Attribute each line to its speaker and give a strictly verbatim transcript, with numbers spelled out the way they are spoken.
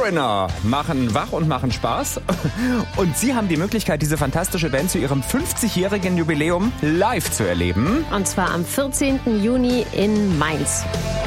Speaker 1: Foreigner machen wach und machen Spaß. Und Sie haben die Möglichkeit, diese fantastische Band zu ihrem fünfzigjährigen Jubiläum live zu erleben.
Speaker 2: Und zwar am vierzehnten Juni in Mainz.